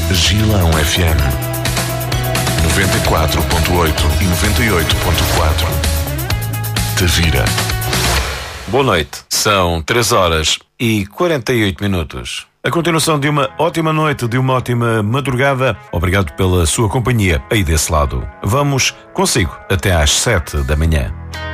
Gilão FM 94.8 e 98.4. Tavira. Boa noite. São 3h48. A continuação de uma ótima noite, de uma ótima madrugada. Obrigado pela sua companhia aí desse lado. Vamos consigo até às 7 da manhã.